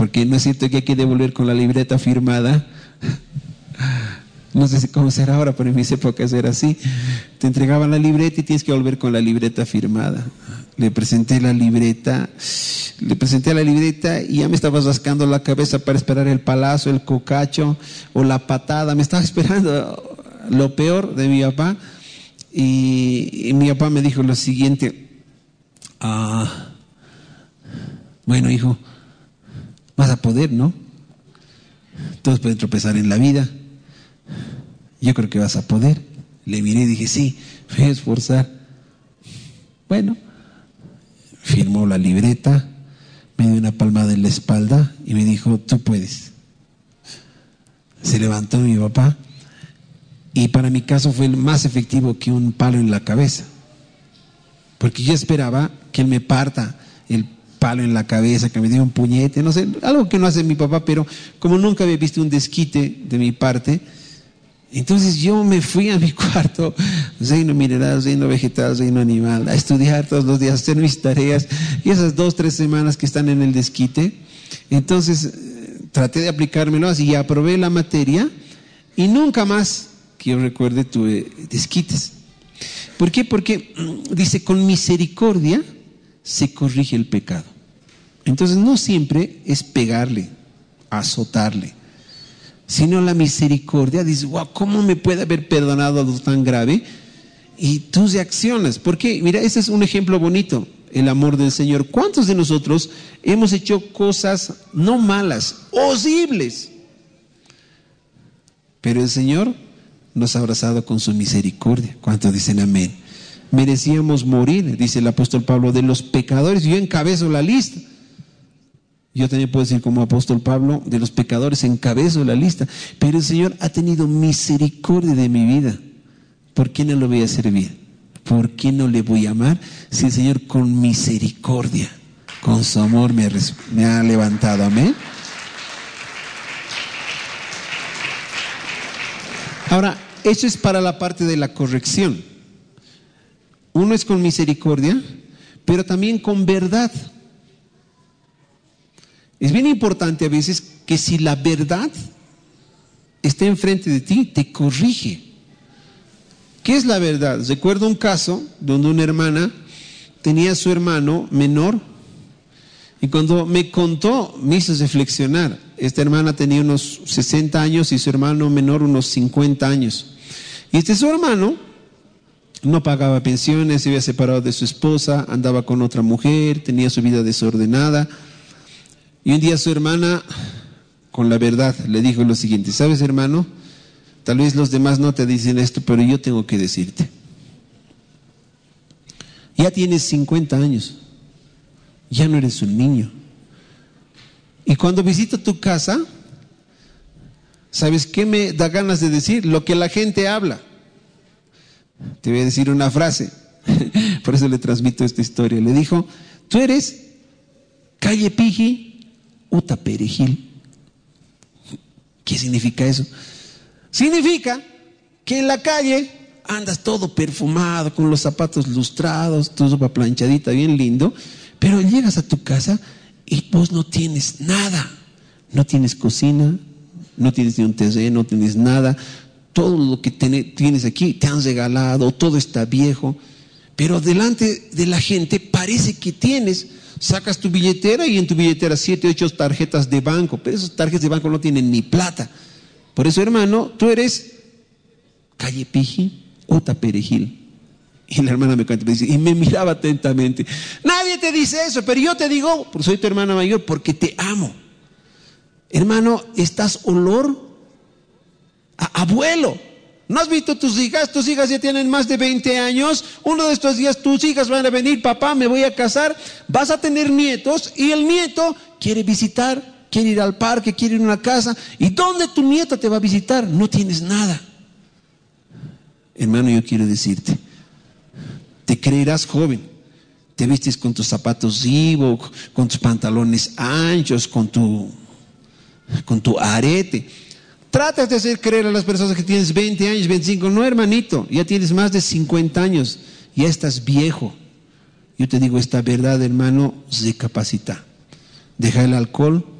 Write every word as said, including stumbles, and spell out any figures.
porque no es cierto que hay que devolver con la libreta firmada. No sé cómo será ahora, pero en mis épocas era así. Te entregaban la libreta y tienes que volver con la libreta firmada. Le presenté la libreta, le presenté la libreta y ya me estaba rascando la cabeza para esperar el palazo, el cocacho o la patada. Me estaba esperando lo peor de mi papá. Y, y mi papá me dijo lo siguiente: ah, bueno, hijo, vas a poder, ¿no? Todos pueden tropezar en la vida. Yo creo que vas a poder. Le miré y dije, sí, me voy a esforzar. Bueno, firmó la libreta, me dio una palmada en la espalda y me dijo, tú puedes. Se levantó mi papá y para mi caso fue más efectivo que un palo en la cabeza, porque yo esperaba que él me parta el palo en la cabeza, que me diera un puñete, no sé, algo que no hace mi papá, pero como nunca había visto un desquite de mi parte, entonces yo me fui a mi cuarto, reino mineral, reino vegetal, reino animal, a estudiar todos los días, a hacer mis tareas, y esas dos, tres semanas que están en el desquite, entonces traté de aplicármelo así y aprobé la materia y nunca más, que yo recuerde, tuve desquites. ¿Por qué? Porque dice, con misericordia se corrige el pecado. Entonces no siempre es pegarle, azotarle, sino la misericordia. Dices, wow, ¿cómo me puede haber perdonado algo tan grave? Y tú reaccionas. ¿Por qué? Mira, ese es un ejemplo bonito, el amor del Señor. ¿Cuántos de nosotros hemos hecho cosas no malas, horribles? Pero el Señor nos ha abrazado con su misericordia. ¿Cuántos dicen amén? Merecíamos morir, dice el apóstol Pablo, de los pecadores. Yo encabezo la lista. Yo también puedo decir como apóstol Pablo, de los pecadores encabezo la lista. Pero el Señor ha tenido misericordia de mi vida. ¿Por qué no lo voy a servir? ¿Por qué no le voy a amar? Si el Señor con misericordia, con su amor me ha, me ha levantado. Amén. Ahora, eso es para la parte de la corrección. Uno es con misericordia, pero también con verdad. Es bien importante a veces que si la verdad está enfrente de ti, te corrige. ¿Qué es la verdad? Recuerdo un caso donde una hermana tenía a su hermano menor y cuando me contó me hizo reflexionar. Esta hermana tenía unos sesenta años y su hermano menor unos cincuenta años. Y este su hermano no pagaba pensiones, se había separado de su esposa, andaba con otra mujer, tenía su vida desordenada. Y un día su hermana, con la verdad, le dijo lo siguiente: ¿sabes, hermano? Tal vez los demás no te dicen esto, pero yo tengo que decirte. Ya tienes cincuenta años, ya no eres un niño. Y cuando visito tu casa, ¿sabes qué me da ganas de decir? Lo que la gente habla. Te voy a decir una frase, por eso le transmito esta historia. Le dijo, tú eres calle Piji, Uta Perejil. ¿Qué significa eso? Significa que en la calle andas todo perfumado, con los zapatos lustrados, tu ropa planchadita, bien lindo, pero llegas a tu casa y vos no tienes nada. No tienes cocina, no tienes ni un terreno, no tienes nada. Todo lo que tienes aquí te han regalado, todo está viejo, pero delante de la gente parece que tienes. Sacas tu billetera y en tu billetera siete, ocho tarjetas de banco, pero esas tarjetas de banco no tienen ni plata. Por eso, hermano, tú eres calle Piji, Uta Perejil. Y la hermana me cuenta, me dice, y me miraba atentamente. Nadie te dice eso, pero yo te digo, porque soy tu hermana mayor, porque te amo. Hermano, estás olor a abuelo. ¿No has visto tus hijas? Tus hijas ya tienen más de veinte años. Uno de estos días tus hijas van a venir, papá, me voy a casar, vas a tener nietos y el nieto quiere visitar, quiere ir al parque, quiere ir a una casa. ¿Y dónde tu nieta te va a visitar? No tienes nada. Hermano, yo quiero decirte, te creerás joven, te vistes con tus zapatos Reebok, con tus pantalones anchos, con tu, con tu arete. Tratas de hacer creer a las personas que tienes veinte años, veinticinco. No, hermanito, ya tienes más de cincuenta años, ya estás viejo. Yo te digo esta verdad, hermano, recapacita. Deja el alcohol,